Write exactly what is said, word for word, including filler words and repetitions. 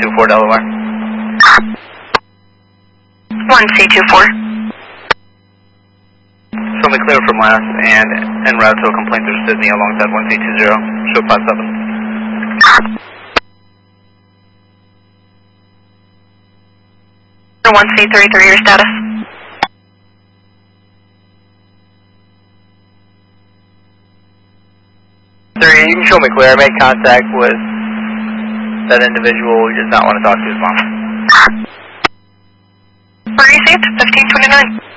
two four Delaware. one C two four. Show me clear from last and en route to a complaint to Sydney alongside one C two zero. Show five seven. one C three three, your status? Three, you can show me clear. I made contact with that individual who does not want to talk to his mom. Where received? fifteen twenty-nine.